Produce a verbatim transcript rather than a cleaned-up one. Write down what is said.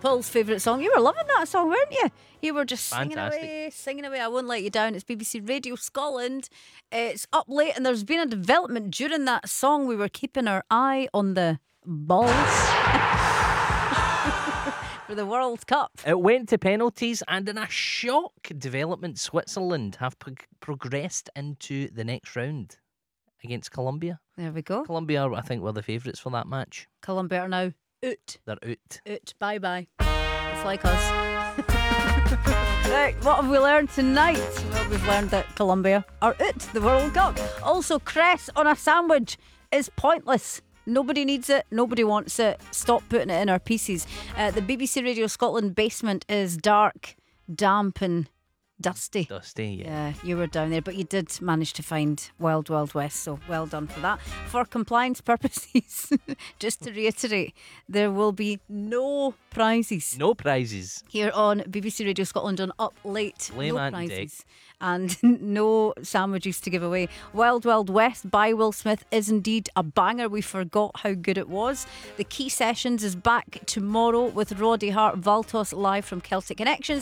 Paul's favourite song. You were loving that song, weren't you? You were just singing Fantastic. away, singing away. I won't let you down. It's B B C Radio Scotland. It's up late, and there's been a development during that song. We were keeping our eye on the balls for the World Cup. It went to penalties, and in a shock development, Switzerland have pro- progressed into the next round against Colombia. There we go. Colombia, I think, were the favourites for that match. Colombia are now out. They're out. Out. Bye bye. It's like us. Right, what have we learned tonight? Well, we've learned that Colombia are out the World Cup. Also, cress on a sandwich is pointless. Nobody needs it. Nobody wants it. Stop putting it in our pieces. Uh, the B B C Radio Scotland basement is dark, damp and dusty. Dusty, yeah. Yeah, you were down there, but you did manage to find Wild Wild West, so well done for that. For compliance purposes, just to reiterate, there will be no prizes No prizes. here on B B C Radio Scotland on Up Late. Blame no Ant prizes. And no sandwiches to give away. Wild Wild West by Will Smith is indeed a banger. We forgot how good it was. The Key Sessions is back tomorrow with Roddy Hart, Valtos live from Celtic Connections.